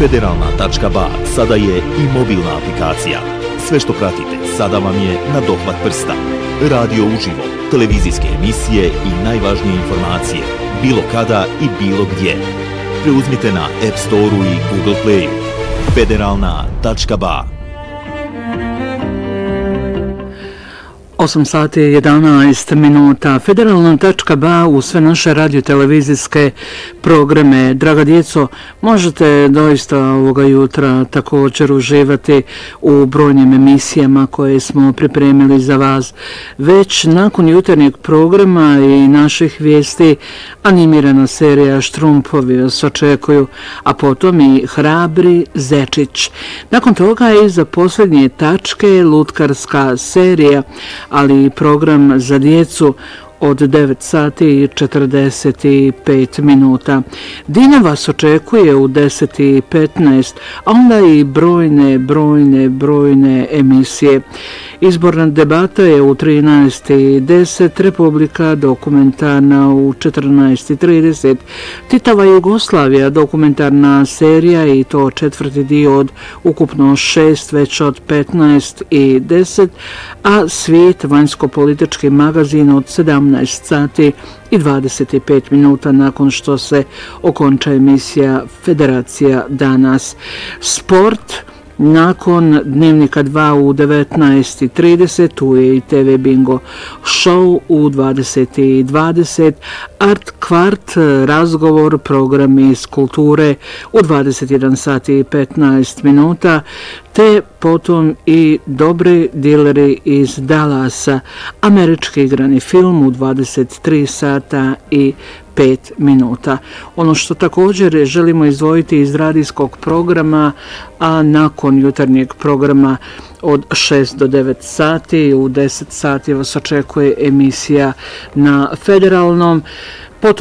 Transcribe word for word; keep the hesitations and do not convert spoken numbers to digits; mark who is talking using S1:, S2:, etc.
S1: Federalna tačka ba sada je i mobilna aplikacija. Sve što pratite sada vam je na dohvat prsta. Radio uživo, televizijske emisije i najvažnije informacije, bilo kada i bilo gdje. Preuzmite na App Store-u i Google Play-u. Federalna tačka ba.
S2: osam sati i jedanaest minuta. Federalna tačka ba u sve naše radio-televizijske programe. Draga djeco, možete doista ovoga jutra također uživati u brojnim emisijama koje smo pripremili za vas. Već nakon jutarnjeg programa i naših vijesti animirana serija Štrumpovi vas očekuju, a potom i Hrabri zečić. Nakon toga i za posljednje tačke lutkarska serija, ali i program za djecu od devet sati i četrdeset pet minuta. Dina vas očekuje u deset i petnaest, a onda i brojne, brojne, brojne emisije. Izborna debata je u trinaest i deset, Republika dokumentarna u četrnaest i trideset, Titova Jugoslavija dokumentarna serija i to četvrti dio od ukupno šest, već od petnaest i deset, a Svijet vanjsko-politički magazin od sedamnaest sati i dvadeset pet minuta nakon što se okonča emisija Federacija danas. Sport nakon Dnevnika dva u devetnaest i trideset, tu je i te ve Bingo show u dvadeset i dvadeset, Art Kvart, razgovor, program iz kulture u dvadeset jedan sati i petnaest minuta, te potom i Dobri dileri iz Dallasa, američki igrani film u dvadeset tri sata i pet minuta. Ono što također želimo izdvojiti iz radijskog programa, a nakon jutarnjeg programa od šest do devet sati, u deset sati vas očekuje emisija na Federalnom. Potom